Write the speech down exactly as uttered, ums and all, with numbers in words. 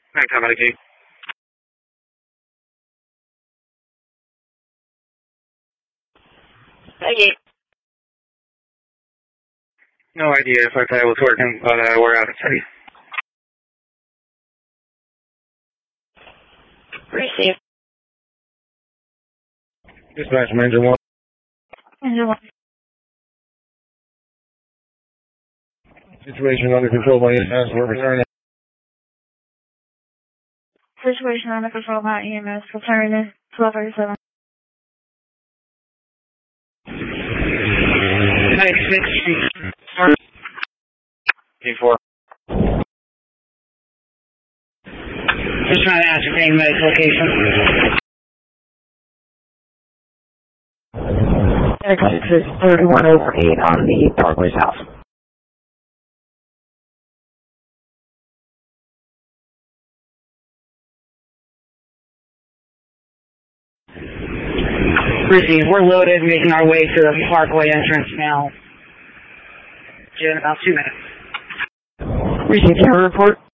Alright, come out of gate. Hey. No idea if our tie was working, but uh, we're out of city. Receive. Dispatch, Ranger one. Ranger one. Situation under control by E M S. We're returning. Situation under control by E M S. Returning twelve thirty-seven. ninety-six. four. Just trying to ascertain Medic's location. This is thirty-one over eight on the Parkway's house. Receive. We're loaded, making our way to the Parkway entrance now. In about two minutes. Receive your report.